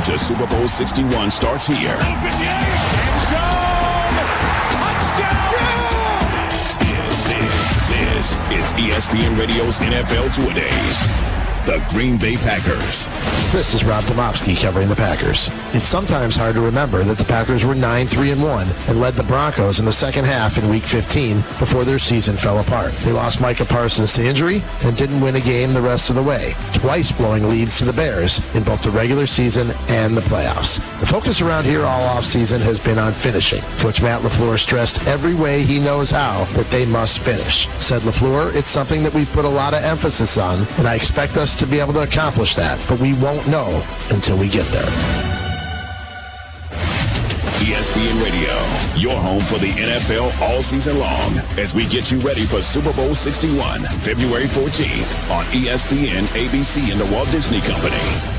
to Super Bowl 61 starts here. This is ESPN Radio's NFL Two-A-Days. The Green Bay Packers. This is Rob Domofsky covering the Packers. It's sometimes hard to remember that the Packers were 9-3-1 and led the Broncos in the second half in Week 15 before their season fell apart. They lost Micah Parsons to injury and didn't win a game the rest of the way, twice blowing leads to the Bears in both the regular season and the playoffs. The focus around here all offseason has been on finishing. Coach Matt LaFleur stressed every way he knows how that they must finish. Said LaFleur, it's something that we've put a lot of emphasis on, and I expect us to be able to accomplish that, but we won't know until we get there. ESPN Radio, your home for the NFL all season long, as we get you ready for Super Bowl 61, February 14th on ESPN, ABC, and the Walt Disney Company.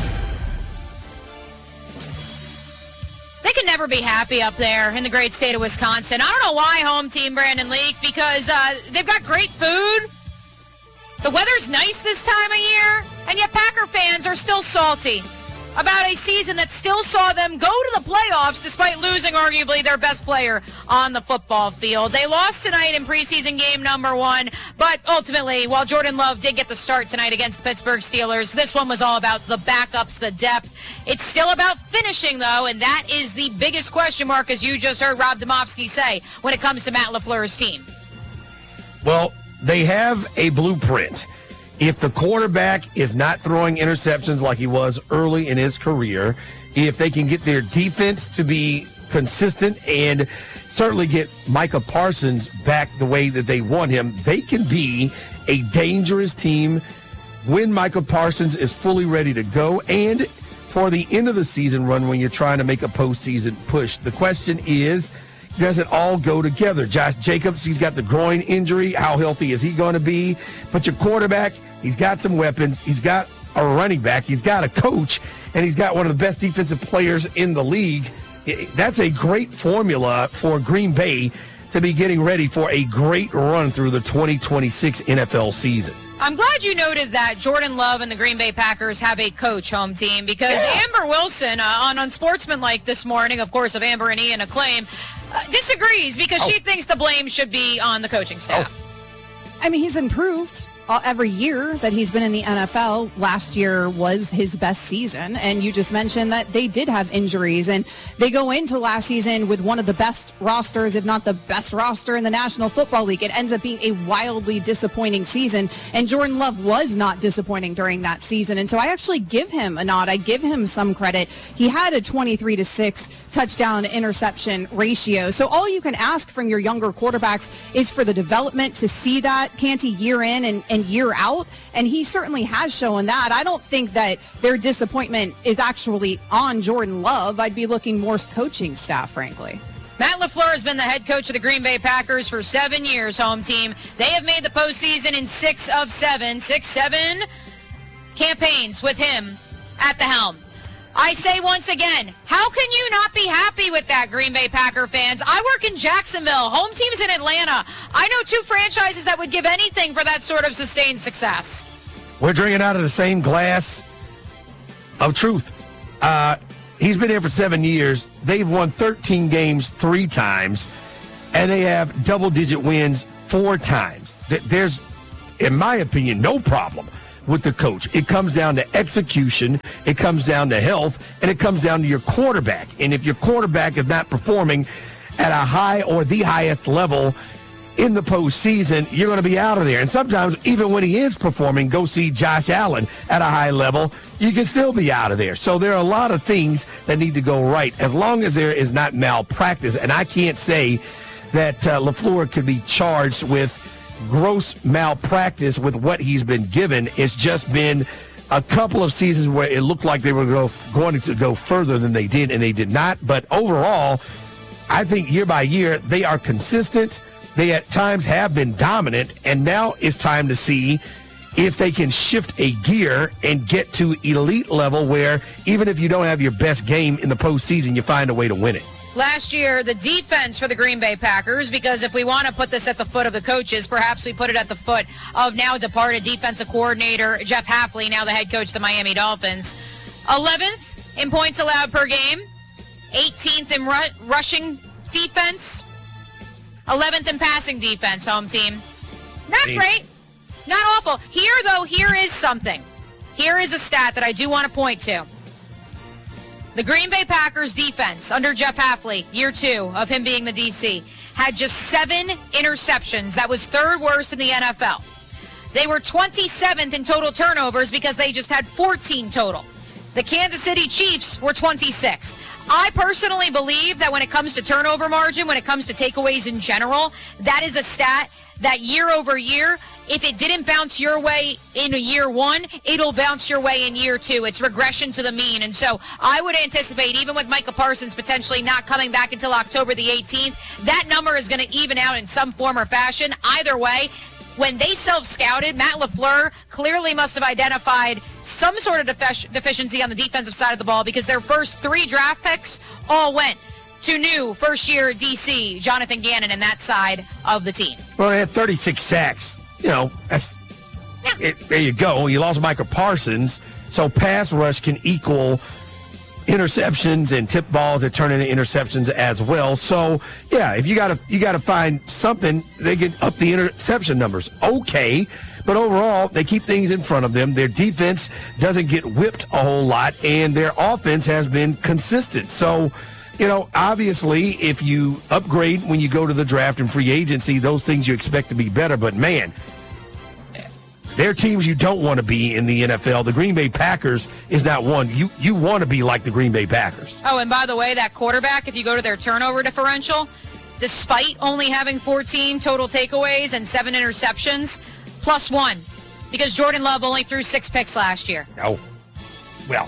They can never be happy up there in the great state of Wisconsin. I don't know why, home team Brandon Leak, because they've got great food. The weather's nice this time of year, and yet Packer fans are still salty about a season that still saw them go to the playoffs despite losing arguably their best player on the football field. They lost tonight in preseason game number 1, but ultimately, while Jordan Love did get the start tonight against the Pittsburgh Steelers, this one was all about the backups, the depth. It's still about finishing, though, and that is the biggest question mark, as you just heard Rob Domofsky say, when it comes to Matt LaFleur's team. Well, they have a blueprint. If the quarterback is not throwing interceptions like he was early in his career, if they can get their defense to be consistent and certainly get Micah Parsons back the way that they want him, they can be a dangerous team when Micah Parsons is fully ready to go and for the end of the season run when you're trying to make a postseason push. The question is, does it all go together? Josh Jacobs, he's got the groin injury. How healthy is he going to be? But your quarterback, he's got some weapons. He's got a running back. He's got a coach, and he's got one of the best defensive players in the league. That's a great formula for Green Bay to be getting ready for a great run through the 2026 NFL season. I'm glad you noted that Jordan Love and the Green Bay Packers have a coach, home team, because Amber Wilson on Unsportsmanlike this morning, of course, of Amber and Ian Acclaim, disagrees because she thinks the blame should be on the coaching staff. I mean, he's improved every year that he's been in the NFL. Last year was his best season, and you just mentioned that they did have injuries, and they go into last season with one of the best rosters, if not the best roster in the National Football League. It ends up being a wildly disappointing season, and Jordan Love was not disappointing during that season, and so I actually give him a nod. I give him some credit. He had a 23-6 touchdown interception ratio, so all you can ask from your younger quarterbacks is for the development to see that, Canty, year in and year out, and he certainly has shown that. I don't think that their disappointment is actually on Jordan Love. I'd be looking more coaching staff, frankly. Matt LaFleur has been the head coach of the Green Bay Packers for 7 years, home team. They have made the postseason in 6 of 7 campaigns with him at the helm. I say once again, how can you not be happy with that, Green Bay Packer fans? I work in Jacksonville. Home team's in Atlanta. I know 2 franchises that would give anything for that sort of sustained success. We're drinking out of the same glass of truth. He's been here for 7 years. They've won 13 games 3 times, and they have double-digit wins 4 times. There's, in my opinion, no problem with the coach. It comes down to execution, it comes down to health, and it comes down to your quarterback. And if your quarterback is not performing at a high or the highest level in the postseason, you're going to be out of there. And sometimes, even when he is performing, go see Josh Allen at a high level, you can still be out of there. So there are a lot of things that need to go right, as long as there is not malpractice. And I can't say that LaFleur could be charged with gross malpractice with what he's been given. It's just been a couple of seasons where it looked like they were going to go further than they did, and they did not. But overall, I think year by year, they are consistent. They at times have been dominant, and now it's time to see if they can shift a gear and get to elite level where even if you don't have your best game in the postseason, you find a way to win it. Last year, the defense for the Green Bay Packers, because if we want to put this at the foot of the coaches, perhaps we put it at the foot of now departed defensive coordinator Jeff Hafley, now the head coach of the Miami Dolphins. 11th in points allowed per game, 18th in rushing defense, 11th in passing defense, home team. Not great. Not awful. Here is something. Here is a stat that I do want to point to. The Green Bay Packers defense under Jeff Hafley, year 2 of him being the DC, had just 7 interceptions. That was 3rd worst in the NFL. They were 27th in total turnovers because they just had 14 total. The Kansas City Chiefs were 26th. I personally believe that when it comes to turnover margin, when it comes to takeaways in general, that is a stat that year over year, if it didn't bounce your way in year 1, it'll bounce your way in year 2. It's regression to the mean. And so I would anticipate, even with Micah Parsons potentially not coming back until October the 18th, that number is going to even out in some form or fashion. Either way, when they self-scouted, Matt LaFleur clearly must have identified some sort of deficiency on the defensive side of the ball, because their first 3 draft picks all went to new first-year DC, Jonathan Gannon, and that side of the team. Well, they had 36 sacks. You know, there you go. You lost Micah Parsons, so pass rush can equal interceptions and tip balls that turn into interceptions as well. So, yeah, if you gotta find something, they can up the interception numbers. Okay, but overall, they keep things in front of them. Their defense doesn't get whipped a whole lot, and their offense has been consistent. So, you know, obviously, if you upgrade when you go to the draft and free agency, those things you expect to be better. But, man, there are teams you don't want to be in the NFL. The Green Bay Packers is not one. You want to be like the Green Bay Packers. Oh, and by the way, that quarterback, if you go to their turnover differential, despite only having 14 total takeaways and 7 interceptions, +1, because Jordan Love only threw 6 picks last year. Oh, well,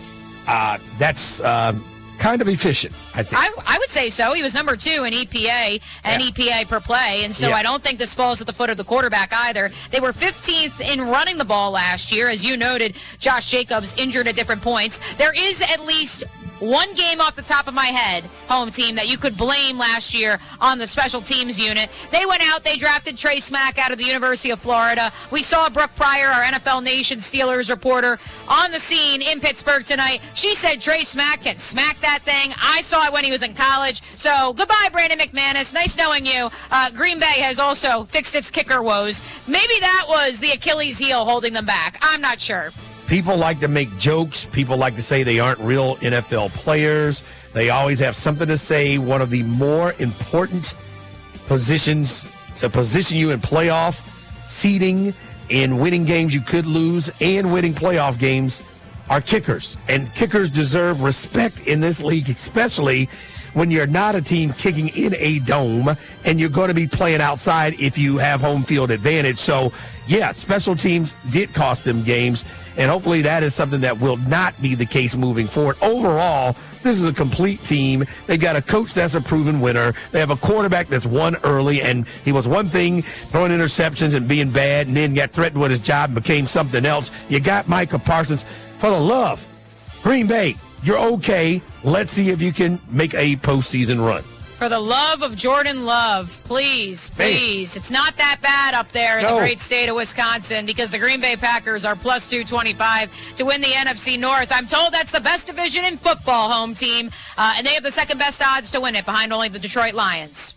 that's kind of efficient, I think. I would say so. He was number 2 in EPA and EPA per play, and so I don't think this falls at the foot of the quarterback either. They were 15th in running the ball last year. As you noted, Josh Jacobs injured at different points. There is at least one game off the top of my head, home team, that you could blame last year on the special teams unit. They went out, they drafted Trey Smack out of the University of Florida. We saw Brooke Pryor, our NFL Nation Steelers reporter, on the scene in Pittsburgh tonight. She said Trey Smack can smack that thing. I saw it when he was in college. So goodbye, Brandon McManus. Nice knowing you. Green Bay has also fixed its kicker woes. Maybe that was the Achilles heel holding them back. I'm not sure. People like to make jokes. People like to say they aren't real NFL players. They always have something to say. One of the more important positions to position you in playoff seeding and winning games you could lose and winning playoff games are kickers. And kickers deserve respect in this league, especially when you're not a team kicking in a dome and you're going to be playing outside if you have home field advantage. So, yeah, special teams did cost them games, and hopefully that is something that will not be the case moving forward. Overall, this is a complete team. They've got a coach that's a proven winner. They have a quarterback that's won early, and he was one thing, throwing interceptions and being bad, and then got threatened with his job and became something else. You got Micah Parsons. For the love, Green Bay, you're okay. Let's see if you can make a postseason run. For the love of Jordan Love, please. It's not that bad up there in the great state of Wisconsin, because the Green Bay Packers are +225 to win the NFC North. I'm told that's the best division in football, home team, and they have the second best odds to win it, behind only the Detroit Lions.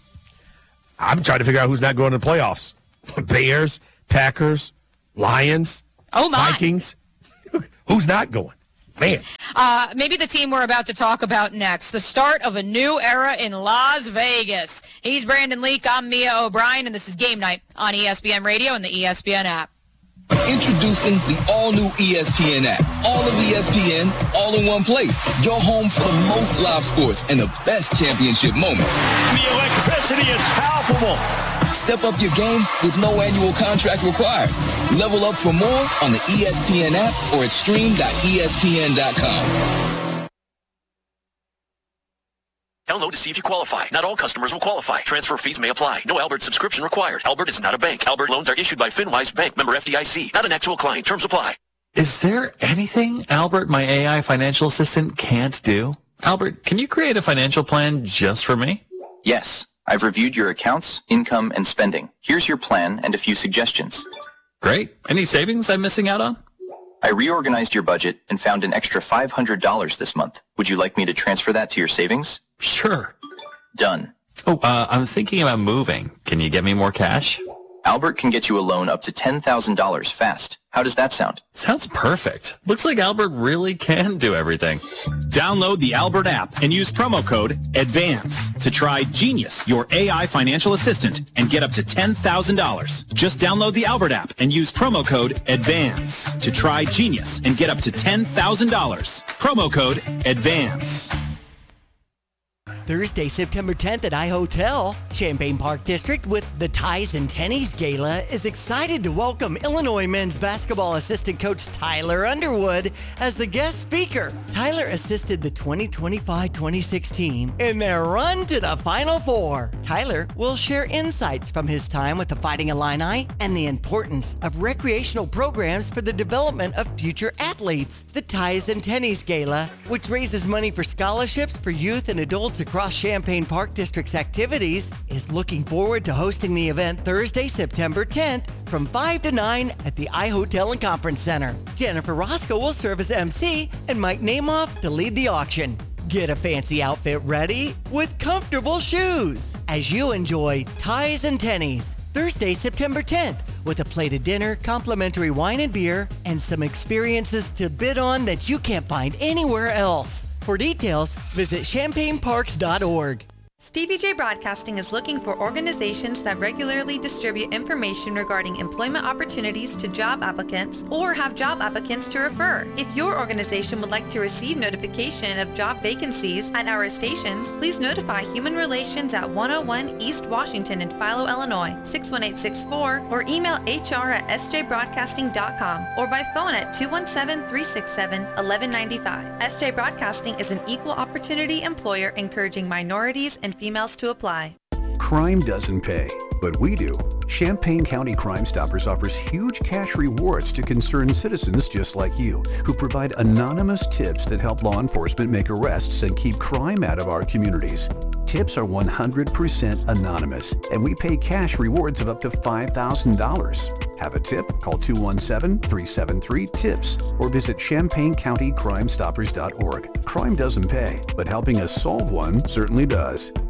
I'm trying to figure out who's not going to the playoffs. Bears, Packers, Lions, Vikings. Who's not going? Man. Maybe the team we're about to talk about next. The start of a new era in Las Vegas. He's Brandon Leak. I'm Mia O'Brien, and this is Game Night on ESPN Radio and the ESPN app. Introducing the all-new ESPN app. All of ESPN, all in one place. Your home for the most live sports and the best championship moments. The electricity is palpable. Step up your game with no annual contract required. Level up for more on the ESPN app or at stream.espn.com. Download to see if you qualify. Not all customers will qualify. Transfer fees may apply. No Albert subscription required. Albert is not a bank. Albert loans are issued by FinWise Bank, member FDIC. Not an actual client. Terms apply. Is there anything Albert, my AI financial assistant, can't do? Albert, can you create a financial plan just for me? Yes. I've reviewed your accounts, income, and spending. Here's your plan and a few suggestions. Great. Any savings I'm missing out on? I reorganized your budget and found an extra $500 this month. Would you like me to transfer that to your savings? Sure. Done. Oh, I'm thinking about moving. Can you get me more cash? Albert can get you a loan up to $10,000 fast. How does that sound? Sounds perfect. Looks like Albert really can do everything. Download the Albert app and use promo code ADVANCE to try Genius, your AI financial assistant, and get up to $10,000. Just download the Albert app and use promo code ADVANCE to try Genius and get up to $10,000. Promo code ADVANCE. Thursday, September 10th at iHotel, Champaign Park District with the Ties and Tennies Gala is excited to welcome Illinois men's basketball assistant coach Tyler Underwood as the guest speaker. Tyler assisted the 2025-26 team in their run to the Final Four. Tyler will share insights from his time with the Fighting Illini and the importance of recreational programs for the development of future athletes. The Ties and Tennies Gala, which raises money for scholarships for youth and adults across Champaign Park District's activities, is looking forward to hosting the event Thursday, September 10th from 5 to 9 at the iHotel and Conference Center. Jennifer Roscoe will serve as MC and Mike Namoff to lead the auction. Get a fancy outfit ready with comfortable shoes as you enjoy Ties and Tennies Thursday, September 10th with a plated dinner, complimentary wine and beer, and some experiences to bid on that you can't find anywhere else. For details, visit champaignparks.org. Stevie J Broadcasting is looking for organizations that regularly distribute information regarding employment opportunities to job applicants or have job applicants to refer. If your organization would like to receive notification of job vacancies at our stations, please notify Human Relations at 101 East Washington in Philo, Illinois, 61864, or email hr@sjbroadcasting.com or by phone at 217-367-1195. SJ Broadcasting is an equal opportunity employer encouraging minorities and females to apply. Crime doesn't pay, but we do. Champaign County Crime Stoppers offers huge cash rewards to concerned citizens just like you, who provide anonymous tips that help law enforcement make arrests and keep crime out of our communities. Tips are 100% anonymous, and we pay cash rewards of up to $5,000. Have a tip? Call 217-373-TIPS or visit ChampaignCountyCrimeStoppers.org. Crime doesn't pay, but helping us solve one certainly does.